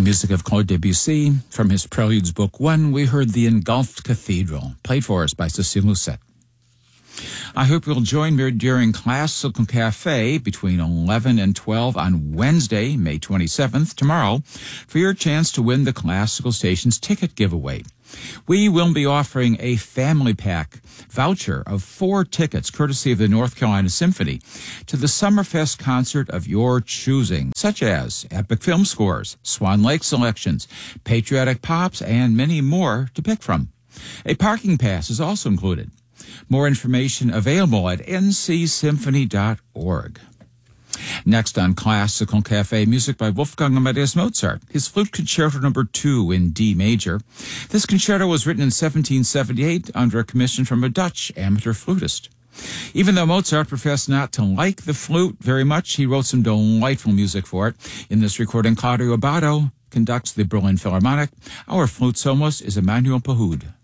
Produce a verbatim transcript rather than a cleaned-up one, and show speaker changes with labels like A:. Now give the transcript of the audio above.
A: music of Claude Debussy. From his Preludes Book One, we heard The Engulfed Cathedral, played for us by Cécile Lucet. I hope you'll join me during Classical Cafe between eleven and twelve on Wednesday, May twenty-seventh, tomorrow, for your chance to win the Classical Stations ticket giveaway. We will be offering a family pack voucher of four tickets, courtesy of the North Carolina Symphony, to the Summerfest concert of your choosing, such as epic film scores, Swan Lake selections, patriotic pops, and many more to pick from. A parking pass is also included. More information available at n c symphony dot org. Next on Classical Cafe, music by Wolfgang Amadeus Mozart, his Flute Concerto Number Two in D major. This concerto was written in seventeen seventy-eight under a commission from a Dutch amateur flutist. Even though Mozart professed not to like the flute very much, he wrote some delightful music for it. In this recording, Claudio Abbado conducts the Berlin Philharmonic. Our flute soloist is Emmanuel Pahud.